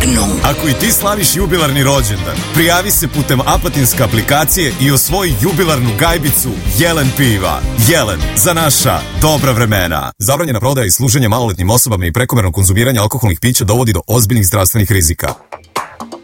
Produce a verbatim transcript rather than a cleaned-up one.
Magnum. Ako i ti slaviš jubilarni rođendan, prijavi se putem Apatinske aplikacije i osvoji jubilarnu gajbicu Jelen piva. Jelen, za naša dobra vremena. Zabranjena prodaja i služenje maloletnim osobama i prekomerno konzumiranje alkoholnih pića dovodi do ozbiljnih zdravstvenih rizika.